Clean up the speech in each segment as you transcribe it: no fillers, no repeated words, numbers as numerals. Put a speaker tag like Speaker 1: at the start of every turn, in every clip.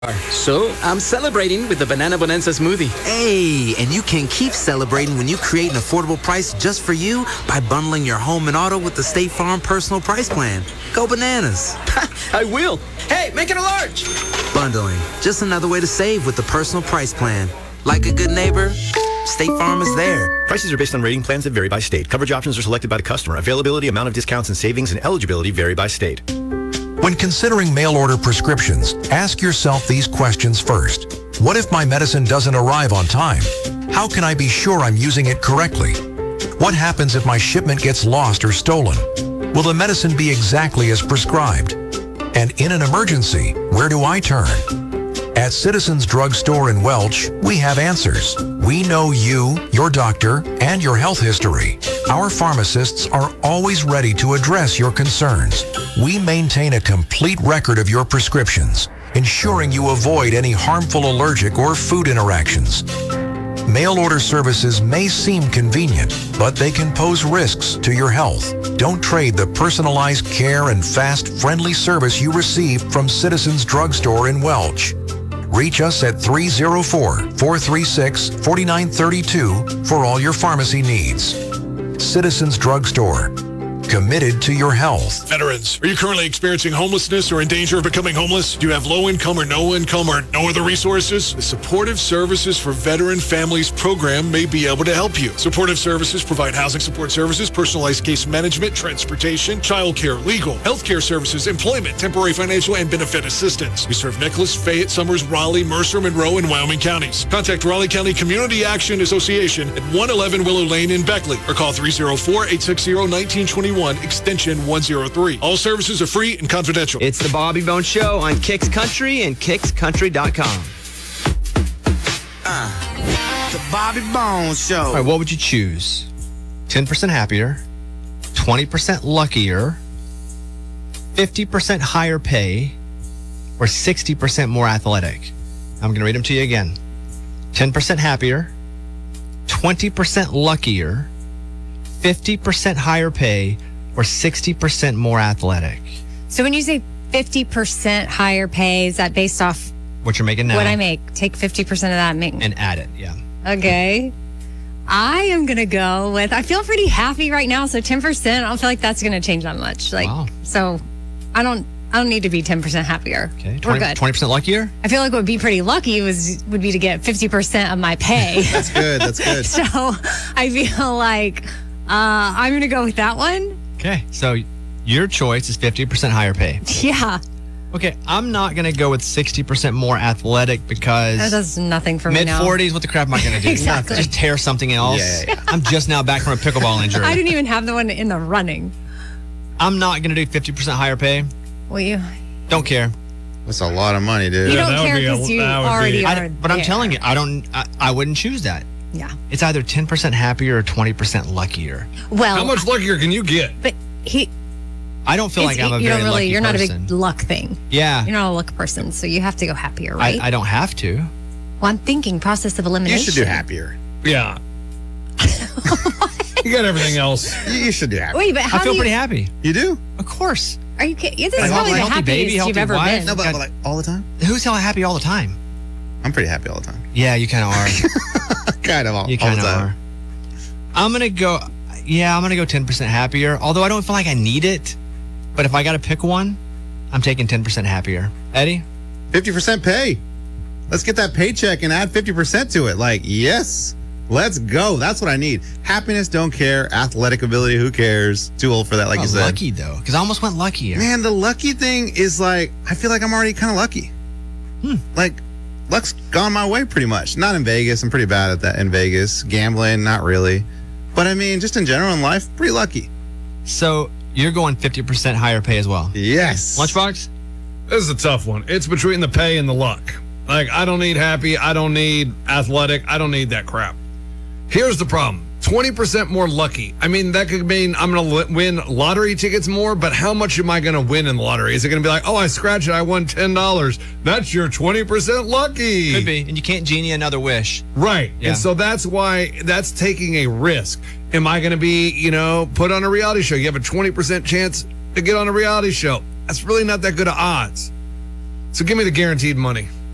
Speaker 1: So, I'm celebrating with the Banana Bonanza smoothie.
Speaker 2: Hey, and you can keep celebrating when you create an affordable price just for you by bundling your home and auto with the State Farm Personal Price Plan. Go bananas.
Speaker 1: I will. Hey, make it a large.
Speaker 2: Bundling, just another way to save with the Personal Price Plan. Like a good neighbor, State Farm is there.
Speaker 3: Prices are based on rating plans that vary by state. Coverage options are selected by the customer. Availability, amount of discounts and savings, and eligibility vary by state.
Speaker 4: When considering mail-order prescriptions, ask yourself these questions first. What if my medicine doesn't arrive on time? How can I be sure I'm using it correctly? What happens if my shipment gets lost or stolen? Will the medicine be exactly as prescribed? And in an emergency, where do I turn? At Citizens Drug Store in Welch, we have answers. We know you, your doctor, and your health history. Our pharmacists are always ready to address your concerns. We maintain a complete record of your prescriptions, ensuring you avoid any harmful allergic or food interactions. Mail order services may seem convenient, but they can pose risks to your health. Don't trade the personalized care and fast, friendly service you receive from Citizens Drug Store in Welch. Reach us at 304-436-4932 for all your pharmacy needs. Citizens Drug Store. Committed to your health.
Speaker 5: Veterans, are you currently experiencing homelessness or in danger of becoming homeless? Do you have low income or no other resources? The Supportive Services for Veteran Families program may be able to help you. Supportive Services provide housing support services, personalized case management, transportation, childcare, legal, healthcare services, employment, temporary financial, and benefit assistance. We serve Nicholas, Fayette, Summers, Raleigh, Mercer, Monroe, and Wyoming counties. Contact Raleigh County Community Action Association at 111 Willow Lane in Beckley or call 304-860-1921. Extension 103. All services are free and confidential.
Speaker 6: It's the Bobby Bones Show on Kicks Country and KicksCountry.com.
Speaker 7: The Bobby Bones Show.
Speaker 6: All right, what would you choose? 10% happier, 20% luckier, 50% higher pay, or 60% more athletic? I'm going to read them to you again. 10% happier, 20% luckier, 50% higher pay, or 60% more athletic.
Speaker 8: So when you say 50% higher pay, is that based off
Speaker 6: what you're making now?
Speaker 8: What I make. Take 50% of that and make.
Speaker 6: And add it, yeah.
Speaker 8: Okay. I am going to go with, I feel pretty happy right now, so 10%, I don't feel like that's going to change that much.
Speaker 6: Wow.
Speaker 8: So I don't need to be 10% happier.
Speaker 6: Okay.
Speaker 8: We're good.
Speaker 6: 20% luckier?
Speaker 8: I feel like what would be pretty lucky would be to get 50% of my pay.
Speaker 7: That's good. That's good.
Speaker 8: So I feel like I'm going to go with that one.
Speaker 6: Okay, so your choice is 50% higher pay.
Speaker 8: Yeah.
Speaker 6: Okay, I'm not going to go with 60% more athletic because...
Speaker 8: That does nothing for me now.
Speaker 6: Mid-40s, what the crap am I going to do?
Speaker 8: Exactly.
Speaker 6: Just tear something else?
Speaker 7: Yeah.
Speaker 6: I'm just now back from a pickleball injury.
Speaker 8: I didn't even have the one in the running.
Speaker 6: I'm not going to do 50% higher pay.
Speaker 8: Will you?
Speaker 6: Don't care.
Speaker 7: That's a lot of money, dude.
Speaker 8: You don't care because you already are.
Speaker 6: But I'm telling you, I wouldn't choose that.
Speaker 8: Yeah.
Speaker 6: It's either 10% happier or 20% luckier.
Speaker 8: Well,
Speaker 5: how much luckier can you get?
Speaker 8: But
Speaker 6: I don't feel like I'm a very lucky
Speaker 8: You're not
Speaker 6: person.
Speaker 8: a big luck thing.
Speaker 6: Yeah.
Speaker 8: You're not a luck person, so you have to go happier, right?
Speaker 6: I don't have to.
Speaker 8: Well, I'm thinking process of elimination.
Speaker 7: You should do happier.
Speaker 5: Yeah. You got everything else.
Speaker 7: You should do happier.
Speaker 8: Wait, but
Speaker 6: I feel pretty happy.
Speaker 7: You do?
Speaker 6: Of course.
Speaker 8: Are you kidding? This is probably the
Speaker 6: healthy baby,
Speaker 8: happiest you've
Speaker 6: healthy
Speaker 8: ever
Speaker 6: wife.
Speaker 8: been.
Speaker 7: No, but like all the time?
Speaker 6: Who's happy all the time?
Speaker 7: I'm pretty happy all the time.
Speaker 6: Yeah, you kind of are.
Speaker 7: Kind of all,
Speaker 6: You
Speaker 7: all
Speaker 6: kind
Speaker 7: the
Speaker 6: of
Speaker 7: time.
Speaker 6: are. I'm going to go 10% happier, although I don't feel like I need it. But if I got to pick one, I'm taking 10% happier. Eddie?
Speaker 7: 50% pay. Let's get that paycheck and add 50% to it. Like, yes, let's go. That's what I need. Happiness, don't care. Athletic ability, who cares? Too old for that, like you said.
Speaker 6: Lucky, though, because I almost went luckier.
Speaker 7: Man, the lucky thing is like, I feel like I'm already kind of lucky. Like, luck's gone my way pretty much. Not in Vegas. I'm pretty bad at that in Vegas. Gambling, not really. But I mean, just in general in life, pretty lucky.
Speaker 6: So you're going 50% higher pay as well?
Speaker 7: Yes.
Speaker 6: Lunchbox?
Speaker 5: This is a tough one. It's between the pay and the luck. Like, I don't need happy. I don't need athletic. I don't need that crap. Here's the problem. 20% more lucky. I mean, that could mean I'm going to win lottery tickets more, but how much am I going to win in the lottery? Is it going to be like, oh, I scratched it, I won $10. That's your 20% lucky.
Speaker 6: Could be. And you can't genie another wish.
Speaker 5: Right.
Speaker 6: Yeah.
Speaker 5: And so that's why that's taking a risk. Am I going to be, put on a reality show? You have a 20% chance to get on a reality show. That's really not that good of odds. So give me the guaranteed money.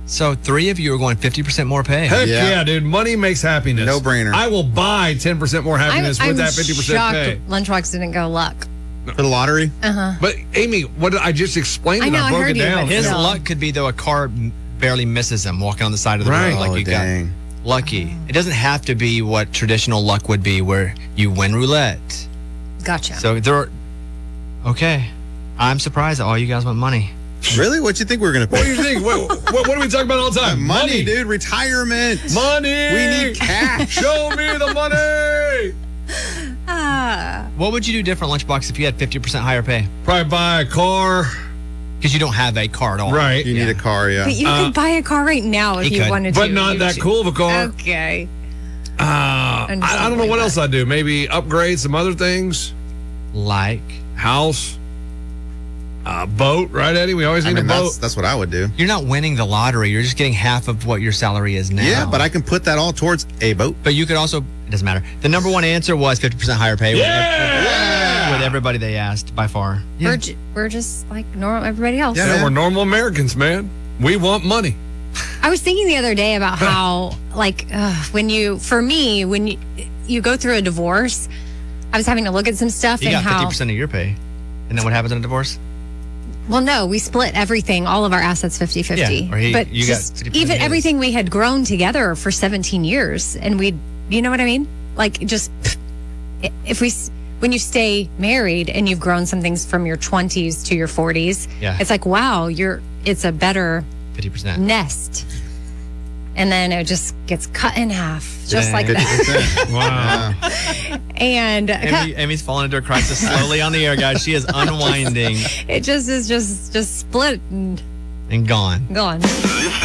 Speaker 6: So 3 of you are going 50% more pay.
Speaker 9: Heck
Speaker 7: Yeah.
Speaker 9: yeah, dude. Money makes happiness.
Speaker 7: No brainer.
Speaker 9: I will buy 10% more happiness
Speaker 8: I'm
Speaker 9: with that 50%
Speaker 8: shocked
Speaker 9: pay.
Speaker 8: Lunchbox didn't go luck.
Speaker 7: For the lottery?
Speaker 9: But Amy, what did I just explained
Speaker 8: I
Speaker 9: it?
Speaker 8: know,
Speaker 9: I
Speaker 8: I
Speaker 9: broke
Speaker 8: heard
Speaker 9: it
Speaker 8: you,
Speaker 9: down.
Speaker 8: but
Speaker 6: His
Speaker 8: No.
Speaker 6: luck could be, though, a car barely misses him walking on the side of the
Speaker 9: Right.
Speaker 6: road. Like
Speaker 7: Oh,
Speaker 6: you
Speaker 7: dang.
Speaker 6: got lucky. It doesn't have to be what traditional luck would be, where you win roulette.
Speaker 8: Gotcha.
Speaker 6: So there are, okay. I'm surprised that all you guys want money.
Speaker 7: Really? What you think we were going to
Speaker 9: What
Speaker 7: pay?
Speaker 9: do you think? What do we talk about all the time?
Speaker 7: Money, dude. Retirement.
Speaker 9: Money.
Speaker 7: We need cash.
Speaker 9: Show me the money.
Speaker 6: What would you do different, Lunchbox, if you had 50% higher pay?
Speaker 9: Probably buy a car.
Speaker 6: Because you don't have a car at all.
Speaker 9: Right.
Speaker 7: You need a car, yeah.
Speaker 8: But you could buy a car right now if
Speaker 6: he
Speaker 8: you
Speaker 6: could,
Speaker 8: wanted to.
Speaker 9: But not that cool of a car.
Speaker 8: Okay.
Speaker 9: I don't know what else I'd do. Maybe upgrade some other things.
Speaker 6: Like,
Speaker 9: House. Boat, right, Eddie? We always
Speaker 7: I
Speaker 9: need
Speaker 7: mean,
Speaker 9: a boat.
Speaker 7: that's what I would do.
Speaker 6: you're not winning the lottery. You're just getting half of what your salary is now.
Speaker 7: Yeah, but I can put that all towards a boat.
Speaker 6: But you could also, it doesn't matter. The number one answer was 50% higher pay with everybody they asked, by far.
Speaker 8: We're just like normal everybody else.
Speaker 7: Yeah.
Speaker 9: We're normal Americans, man. We want money.
Speaker 8: I was thinking the other day about how, like, when you go through a divorce, I was having to look at some stuff
Speaker 6: You
Speaker 8: and
Speaker 6: got
Speaker 8: how.
Speaker 6: 50% of your pay. And then what happens in a divorce?
Speaker 8: Well, no, we split everything, all of our assets 50-50.
Speaker 6: Yeah, or
Speaker 8: but
Speaker 6: you got
Speaker 8: just
Speaker 6: 50%
Speaker 8: even
Speaker 6: of his.
Speaker 8: everything we had grown together for 17 years, and you know what I mean? Like, just when you stay married and you've grown some things from your 20s to your 40s,
Speaker 6: Yeah.
Speaker 8: it's like, wow, it's a better
Speaker 6: 50%.
Speaker 8: nest. And then it just gets cut in half, just like that.
Speaker 7: 50%.
Speaker 9: Wow.
Speaker 8: And
Speaker 6: Amy's falling into a crisis slowly on the air, guys. She is unwinding
Speaker 8: it just is just split and
Speaker 6: and gone.
Speaker 8: gone.